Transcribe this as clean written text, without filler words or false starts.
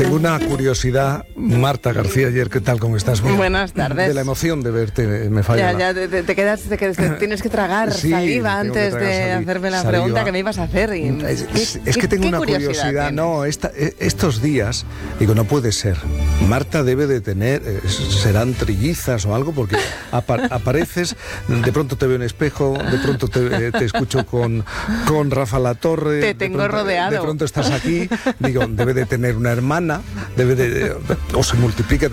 Tengo una curiosidad, Marta García, ayer, ¿qué tal? ¿Cómo estás? Mira, buenas tardes. De la emoción de verte, me falla. Ya te quedas, tienes que tragar Sí, saliva tengo que antes tragar de hacerme la pregunta que me ibas a hacer. Es que tengo una curiosidad. No, estos días, digo, no puede ser. Marta debe de tener, serán trillizas o algo, porque apareces, de pronto te veo en espejo, de pronto te escucho con Rafa Latorre. Te tengo rodeado. De pronto estás aquí, digo, debe de tener una hermana, o se multiplica.